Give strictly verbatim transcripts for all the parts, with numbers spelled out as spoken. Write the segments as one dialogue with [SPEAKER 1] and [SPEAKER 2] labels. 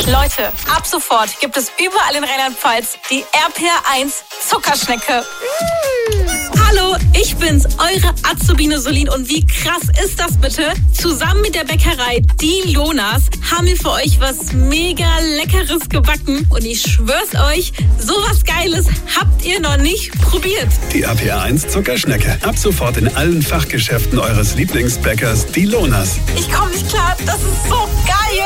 [SPEAKER 1] Leute, ab sofort gibt es überall in Rheinland-Pfalz die R P R eins Zuckerschnecke. Mmh. Hallo, ich bin's, eure Azubine Solin. Und wie krass ist das bitte? Zusammen mit der Bäckerei Die Lonas haben wir für euch was mega Leckeres gebacken. Und ich schwör's euch, sowas Geiles habt ihr noch nicht probiert.
[SPEAKER 2] Die R P R eins Zuckerschnecke. Ab sofort in allen Fachgeschäften eures Lieblingsbäckers Die Lonas.
[SPEAKER 1] Ich komm nicht klar, das ist so geil.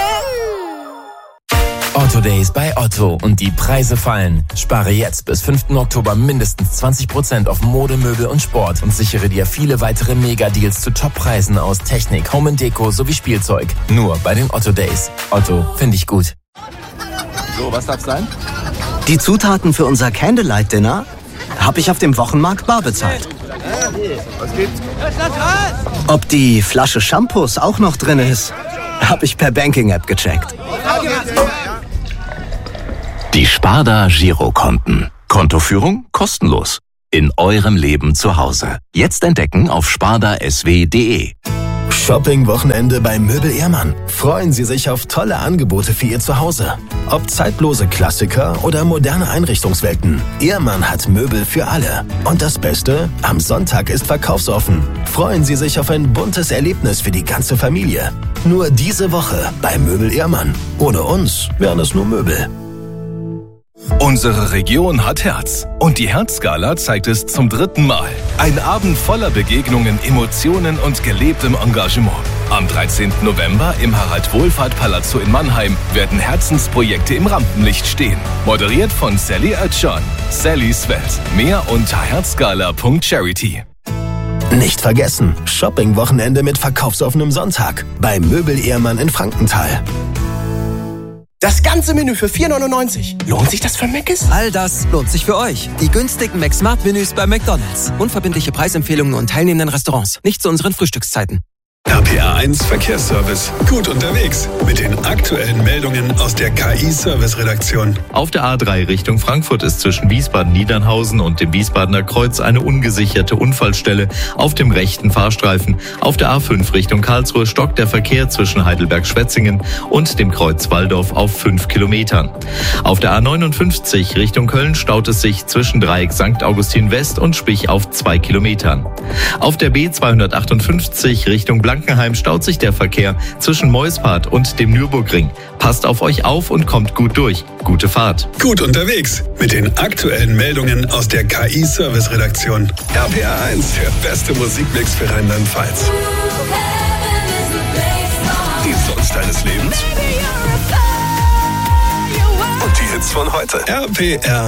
[SPEAKER 3] Otto Days bei Otto und die Preise fallen. Spare jetzt bis fünften Oktober mindestens zwanzig Prozent auf Mode, Möbel und Sport und sichere dir viele weitere Mega-Deals zu Top-Preisen aus Technik, Home and Deko sowie Spielzeug. Nur bei den Otto Days. Otto, finde ich gut.
[SPEAKER 4] So, was darf's sein?
[SPEAKER 5] Die Zutaten für unser Candlelight-Dinner habe ich auf dem Wochenmarkt bar bezahlt.
[SPEAKER 4] Was gibt's?
[SPEAKER 5] Ob die Flasche Shampoos auch noch drin ist, habe ich per Banking-App gecheckt.
[SPEAKER 6] Die Sparda Girokonten. Kontoführung kostenlos. In eurem Leben zu Hause. Jetzt entdecken auf sparda s w punkt d e.
[SPEAKER 7] Shopping-Wochenende bei Möbel Ehrmann. Freuen Sie sich auf tolle Angebote für Ihr Zuhause. Ob zeitlose Klassiker oder moderne Einrichtungswelten. Ehrmann hat Möbel für alle. Und das Beste? Am Sonntag ist verkaufsoffen. Freuen Sie sich auf ein buntes Erlebnis für die ganze Familie. Nur diese Woche bei Möbel Ehrmann. Ohne uns wären es nur Möbel.
[SPEAKER 8] Unsere Region hat Herz. Und die Herzgala zeigt es zum dritten Mal. Ein Abend voller Begegnungen, Emotionen und gelebtem Engagement. Am dreizehnten November im Harald-Wohlfahrt-Palazzo in Mannheim werden Herzensprojekte im Rampenlicht stehen. Moderiert von Sally Oetschan. Sallys Welt. Mehr unter herzgala punkt charity.
[SPEAKER 7] Nicht vergessen, Shopping-Wochenende mit verkaufsoffenem Sonntag bei Möbel Ehrmann in Frankenthal.
[SPEAKER 9] Das ganze Menü für vier neunundneunzig. Lohnt sich das für Mc's?
[SPEAKER 10] All das lohnt sich für euch. Die günstigen McSmart-Menüs bei McDonald's. Unverbindliche Preisempfehlungen und teilnehmenden Restaurants. Nicht zu unseren Frühstückszeiten.
[SPEAKER 2] R P R eins Verkehrsservice. Gut unterwegs mit den aktuellen Meldungen aus der K I-Service-Redaktion.
[SPEAKER 11] Auf der A drei Richtung Frankfurt ist zwischen Wiesbaden-Niedernhausen und dem Wiesbadener Kreuz eine ungesicherte Unfallstelle auf dem rechten Fahrstreifen. Auf der A fünf Richtung Karlsruhe stockt der Verkehr zwischen Heidelberg-Schwetzingen und dem Kreuz Walldorf auf fünf Kilometern. Auf der A neunundfünfzig Richtung Köln staut es sich zwischen Dreieck Sankt Augustin West und Spich auf zwei Kilometern. Auf der B zweihundertachtundfünfzig Richtung Blankenheim staut sich der Verkehr zwischen Meuspart und dem Nürburgring. Passt auf euch auf und kommt gut durch. Gute Fahrt.
[SPEAKER 2] Gut unterwegs mit den aktuellen Meldungen aus der K I-Service-Redaktion. R P R eins, der beste Musikmix für Rheinland-Pfalz. Die Songs deines Lebens und die Hits von heute. R P R